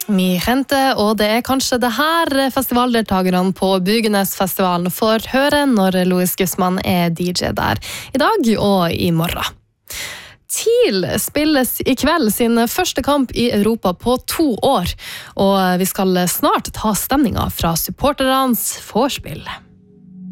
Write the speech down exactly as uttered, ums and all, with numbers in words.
Mi gente, og det er kanskje det her festivaldeltagerne på Bugenesfestivalen får høre når Louis Gussmann er D J der i dag og i morgen. TIL spilles i kveld sin første kamp i Europa på to år, og vi skal snart ta stemninga fra supporternes vorspiel.